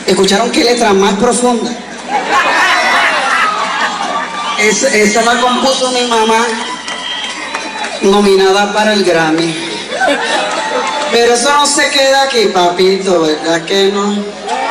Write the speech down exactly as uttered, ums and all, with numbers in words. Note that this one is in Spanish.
¿Escucharon qué letra más profunda? Es, esa la compuso mi mamá, nominada para el Grammy. Pero eso no se queda aquí, papito, ¿verdad que no?